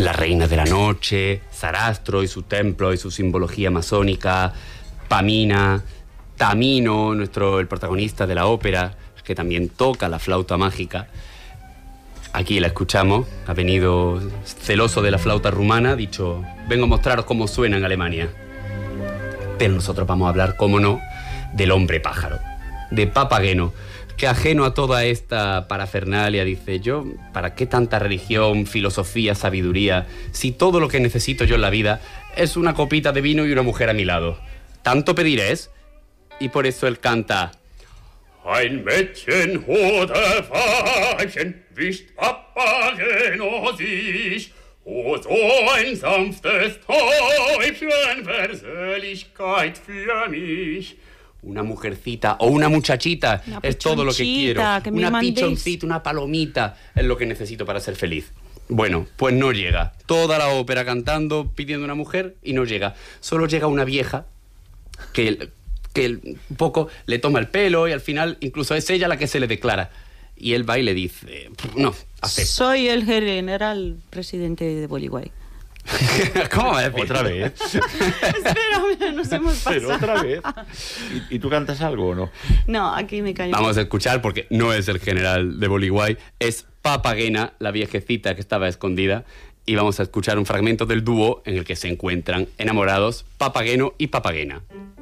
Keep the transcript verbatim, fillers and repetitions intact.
La reina de la noche, Sarastro y su templo y su simbología masónica, Pamina, Tamino, nuestro, el protagonista de la ópera, que también toca la flauta mágica. Aquí la escuchamos, ha venido celoso de la flauta rumana, ha dicho, vengo a mostraros cómo suena en Alemania. Pero nosotros vamos a hablar, cómo no, del hombre pájaro, de Papageno, que ajeno a toda esta parafernalia dice, yo, ¿para qué tanta religión, filosofía, sabiduría, si todo lo que necesito yo en la vida es una copita de vino y una mujer a mi lado? ¿Tanto pediréis? Y por eso él canta... Ein Mädchen oder Weibchen wischt Papageno sich, o so ein sanftes Täubchen Versöhnlichkeit für mich. Una mujercita o una muchachita una es todo lo que quiero. Que una pichoncita, una palomita es lo que necesito para ser feliz. Bueno, pues no llega. Toda la ópera cantando, pidiendo una mujer y no llega. Solo llega una vieja que... que un poco le toma el pelo y al final incluso es ella la que se le declara. Y él va y le dice, no, acepto. Soy el general presidente de Bolívar. ¿Cómo va a decir? ¿Otra vez? Espera, nos hemos pasado. Pero otra vez. ¿Y, ¿Y tú cantas algo o no? No, aquí me callo. Vamos a escuchar porque no es el general de Bolívar, es Papagena, la viejecita que estaba escondida. Y vamos a escuchar un fragmento del dúo en el que se encuentran enamorados Papageno y Papagena.